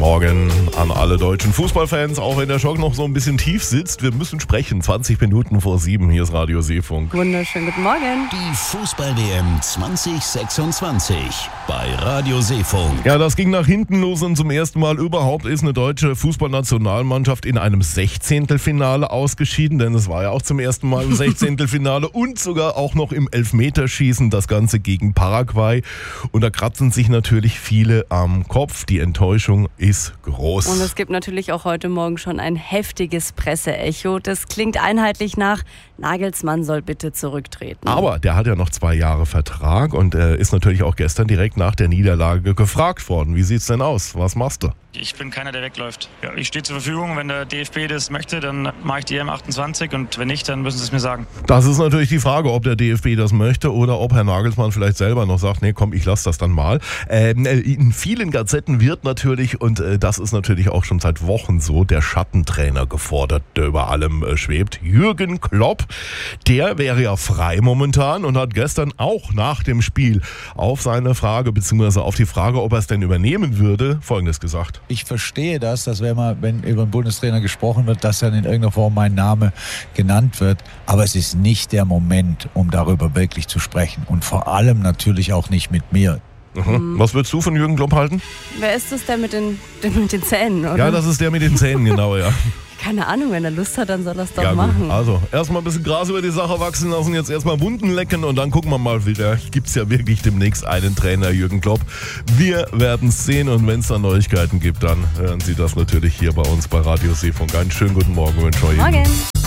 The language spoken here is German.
Morgen an alle deutschen Fußballfans, auch wenn der Schock noch so ein bisschen tief sitzt. Wir müssen sprechen, 20 Minuten vor 7, hier ist Radio Seefunk. Wunderschönen guten Morgen. Die Fußball-WM 2026 bei Radio Seefunk. Ja, das ging nach hinten los und zum ersten Mal überhaupt ist eine deutsche Fußballnationalmannschaft in einem 16. ausgeschieden, denn es war ja auch zum ersten Mal im 16. und sogar auch noch im Elfmeterschießen, das Ganze gegen Paraguay. Und da kratzen sich natürlich viele am Kopf. Die Enttäuschung ist groß. Und es gibt natürlich auch heute Morgen schon ein heftiges Presseecho. Das klingt einheitlich nach, Nagelsmann soll bitte zurücktreten. Aber der hat ja noch 2 Jahre Vertrag und ist natürlich auch gestern direkt nach der Niederlage gefragt worden. Wie sieht's denn aus? Was machst du? Ich bin keiner, der wegläuft. Ja, ich stehe zur Verfügung. Wenn der DFB das möchte, dann mache ich die EM28 und wenn nicht, dann müssen sie es mir sagen. Das ist natürlich die Frage, ob der DFB das möchte oder ob Herr Nagelsmann vielleicht selber noch sagt, nee, komm, ich lasse das dann mal. In vielen Gazetten wird natürlich, und das ist natürlich auch schon seit Wochen so, der Schattentrainer gefordert, der über allem schwebt. Jürgen Klopp, der wäre ja frei momentan und hat gestern auch nach dem Spiel auf seine Frage, beziehungsweise auf die Frage, ob er es denn übernehmen würde, Folgendes gesagt. Ich verstehe das, dass wenn über einen Bundestrainer gesprochen wird, dass dann in irgendeiner Form mein Name genannt wird. Aber es ist nicht der Moment, um darüber wirklich zu sprechen. Und vor allem natürlich auch nicht mit mir. Was würdest du von Jürgen Klopp halten? Wer ist das, der mit den Zähnen, oder? Ja, das ist der mit den Zähnen, genau, ja. Keine Ahnung, wenn er Lust hat, dann soll er es doch Ja, machen. gut. Also, erstmal ein bisschen Gras über die Sache wachsen lassen, jetzt erstmal Wunden lecken und dann gucken wir mal wieder. Gibt es ja wirklich demnächst einen Trainer, Jürgen Klopp. Wir werden es sehen und wenn es da Neuigkeiten gibt, dann hören Sie das natürlich hier bei uns bei Radio Seefunk. Einen schönen guten Morgen, wünsche ich Ihnen. Morgen.